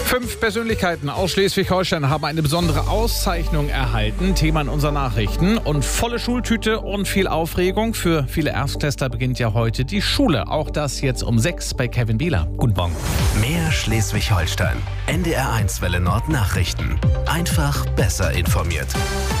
5 Persönlichkeiten aus Schleswig-Holstein haben eine besondere Auszeichnung erhalten. Thema in unseren Nachrichten. Und volle Schultüte und viel Aufregung. Für viele Erstklässler beginnt ja heute die Schule. Auch das jetzt um 6 bei Kevin Bieler. Guten Morgen. Mehr Schleswig-Holstein. NDR1 Welle Nord Nachrichten. Einfach besser informiert.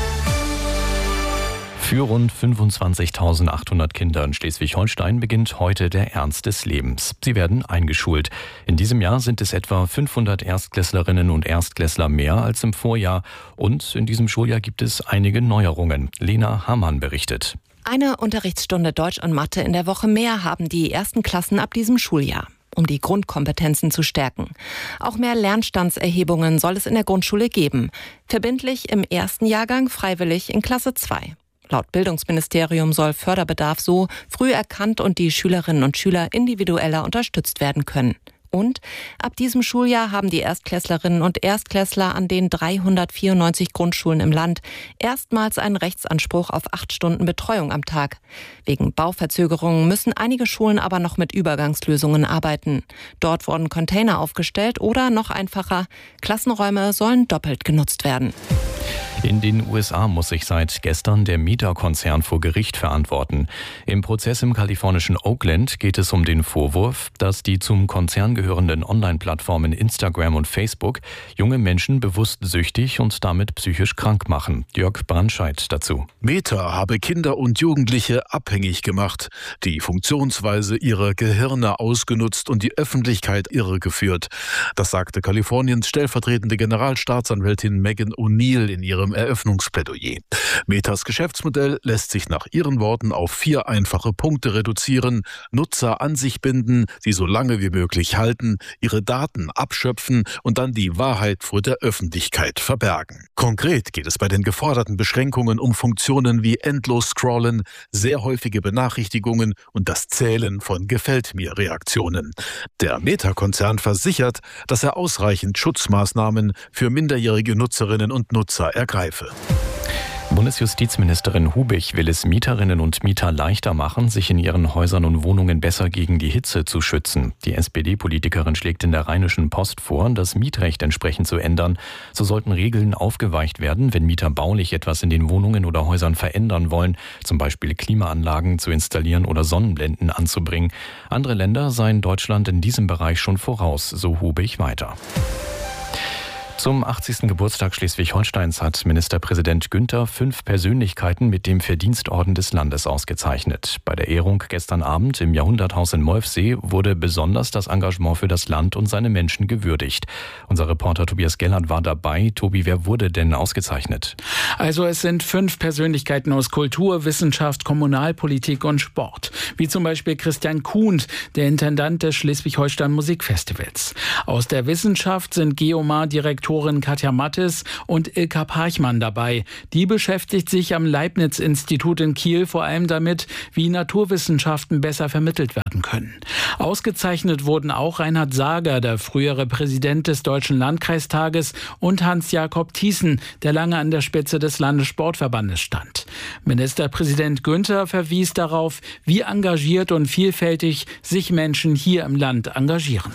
Für rund 25.800 Kinder in Schleswig-Holstein beginnt heute der Ernst des Lebens. Sie werden eingeschult. In diesem Jahr sind es etwa 500 Erstklässlerinnen und Erstklässler mehr als im Vorjahr. Und in diesem Schuljahr gibt es einige Neuerungen. Lena Hamann berichtet. Eine Unterrichtsstunde Deutsch und Mathe in der Woche mehr haben die ersten Klassen ab diesem Schuljahr, um die Grundkompetenzen zu stärken. Auch mehr Lernstandserhebungen soll es in der Grundschule geben. Verbindlich im ersten Jahrgang, freiwillig in Klasse 2. Laut Bildungsministerium soll Förderbedarf so früh erkannt und die Schülerinnen und Schüler individueller unterstützt werden können. Und ab diesem Schuljahr haben die Erstklässlerinnen und Erstklässler an den 394 Grundschulen im Land erstmals einen Rechtsanspruch auf 8 Stunden Betreuung am Tag. Wegen Bauverzögerungen müssen einige Schulen aber noch mit Übergangslösungen arbeiten. Dort wurden Container aufgestellt oder noch einfacher, Klassenräume sollen doppelt genutzt werden. In den USA muss sich seit gestern der Meta-Konzern vor Gericht verantworten. Im Prozess im kalifornischen Oakland geht es um den Vorwurf, dass die zum Konzern gehörenden Online-Plattformen Instagram und Facebook junge Menschen bewusst süchtig und damit psychisch krank machen. Jörg Brandscheid dazu. Meta habe Kinder und Jugendliche abhängig gemacht, die Funktionsweise ihrer Gehirne ausgenutzt und die Öffentlichkeit irregeführt. Das sagte Kaliforniens stellvertretende Generalstaatsanwältin Megan O'Neill in ihrem Eröffnungsplädoyer. Metas Geschäftsmodell lässt sich nach ihren Worten auf 4 einfache Punkte reduzieren: Nutzer an sich binden, sie so lange wie möglich halten, ihre Daten abschöpfen und dann die Wahrheit vor der Öffentlichkeit verbergen. Konkret geht es bei den geforderten Beschränkungen um Funktionen wie endlos Scrollen, sehr häufige Benachrichtigungen und das Zählen von Gefällt-mir-Reaktionen. Der Meta-Konzern versichert, dass er ausreichend Schutzmaßnahmen für minderjährige Nutzerinnen und Nutzer ergreife. Bundesjustizministerin Hubich will es Mieterinnen und Mieter leichter machen, sich in ihren Häusern und Wohnungen besser gegen die Hitze zu schützen. Die SPD-Politikerin schlägt in der Rheinischen Post vor, das Mietrecht entsprechend zu ändern. So sollten Regeln aufgeweicht werden, wenn Mieter baulich etwas in den Wohnungen oder Häusern verändern wollen, zum Beispiel Klimaanlagen zu installieren oder Sonnenblenden anzubringen. Andere Länder seien Deutschland in diesem Bereich schon voraus, so Hubich weiter. Zum 80. Geburtstag Schleswig-Holsteins hat Ministerpräsident Günther 5 Persönlichkeiten mit dem Verdienstorden des Landes ausgezeichnet. Bei der Ehrung gestern Abend im Jahrhunderthaus in Molfsee wurde besonders das Engagement für das Land und seine Menschen gewürdigt. Unser Reporter Tobias Gellert war dabei. Tobi, wer wurde denn ausgezeichnet? Also es sind 5 Persönlichkeiten aus Kultur, Wissenschaft, Kommunalpolitik und Sport. Wie zum Beispiel Christian Kuhn, der Intendant des Schleswig-Holstein Musikfestivals. Aus der Wissenschaft sind Geomar-Direktorin Katja Mattes und Ilka Parchmann dabei. Die beschäftigt sich am Leibniz-Institut in Kiel vor allem damit, wie Naturwissenschaften besser vermittelt werden können. Ausgezeichnet wurden auch Reinhard Sager, der frühere Präsident des Deutschen Landkreistages, und Hans-Jakob Thiessen, der lange an der Spitze des Landessportverbandes stand. Ministerpräsident Günther verwies darauf, wie engagiert und vielfältig sich Menschen hier im Land engagieren.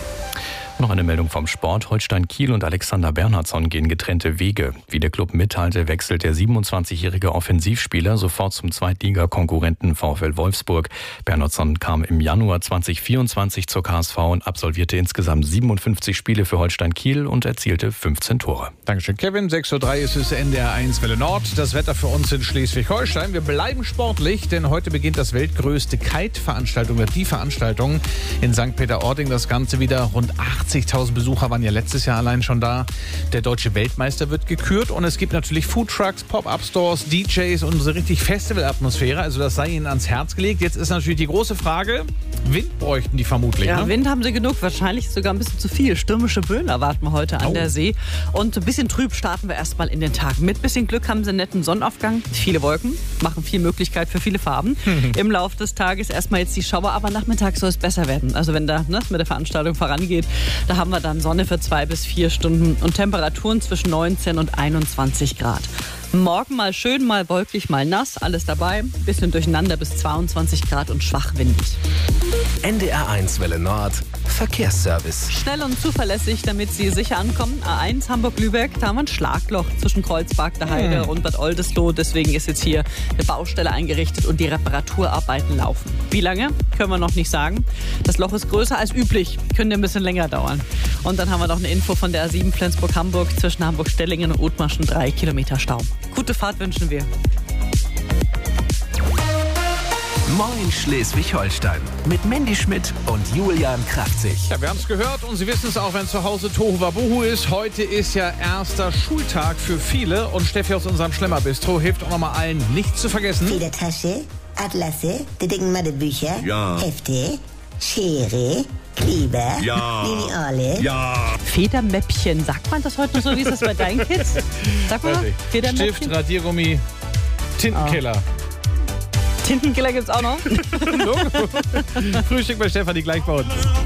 Noch eine Meldung vom Sport. Holstein Kiel und Alexander Bernhardsson gehen getrennte Wege. Wie der Club mitteilte, wechselt der 27-jährige Offensivspieler sofort zum Zweitliga-Konkurrenten VfL Wolfsburg. Bernhardsson kam im Januar 2024 zur KSV und absolvierte insgesamt 57 Spiele für Holstein Kiel und erzielte 15 Tore. Dankeschön, Kevin. 6:03 Uhr ist es NDR1 Welle Nord. Das Wetter für uns in Schleswig-Holstein. Wir bleiben sportlich, denn heute beginnt das weltgrößte Kite-Veranstaltung, oder die Veranstaltung in St. Peter-Ording. Das Ganze wieder rund 80.000 Besucher waren ja letztes Jahr allein schon da. Der deutsche Weltmeister wird gekürt und es gibt natürlich Foodtrucks, Pop-Up-Stores, DJs und so richtig Festival-Atmosphäre. Also das sei ihnen ans Herz gelegt. Jetzt ist natürlich die große Frage, Wind bräuchten die vermutlich. Ja, ne? Wind haben sie genug, wahrscheinlich sogar ein bisschen zu viel. Stürmische Böen erwarten wir heute an der See. Und ein bisschen trüb starten wir erstmal in den Tag. Mit bisschen Glück haben sie einen netten Sonnenaufgang. Viele Wolken, machen viel Möglichkeit für viele Farben. Im Laufe des Tages erstmal jetzt die Schauer, aber nachmittags soll es besser werden. Also wenn da mit der Veranstaltung vorangeht, da haben wir dann Sonne für 2 bis 4 Stunden und Temperaturen zwischen 19 und 21 Grad. Morgen mal schön, mal wolkig, mal nass, alles dabei. Bisschen durcheinander bis 22 Grad und schwach windig. NDR1 Welle Nord, Verkehrsservice. Schnell und zuverlässig, damit Sie sicher ankommen. A1 Hamburg-Lübeck, da haben wir ein Schlagloch zwischen Kreuzberg, der Heide und Bad Oldesloe. Deswegen ist jetzt hier eine Baustelle eingerichtet und die Reparaturarbeiten laufen. Wie lange? Können wir noch nicht sagen. Das Loch ist größer als üblich, könnte ein bisschen länger dauern. Und dann haben wir noch eine Info von der A7 Flensburg-Hamburg zwischen Hamburg-Stellingen und Othmarschen, 3 Kilometer Stau. Gute Fahrt wünschen wir. Moin Schleswig-Holstein mit Mandy Schmidt und Julian Kraftzig. Ja, wir haben es gehört und Sie wissen es auch, wenn zu Hause Tohuwabohu ist. Heute ist ja erster Schultag für viele und Steffi aus unserem Schlemmerbistro hilft auch nochmal allen, nichts zu vergessen. Federtasche, Atlasse, die dicken Mathebücher, Ja. Hefte, Schere, Kleber, Ja. Lineale. Ja. Federmäppchen, sagt man das heute noch so? Wie ist das bei deinen Kids? Sag mal, Federmäppchen. Stift, Radiergummi, Tintenkiller. Tintenkiller gibt's auch noch. Frühstück bei Stefanie gleich bei uns.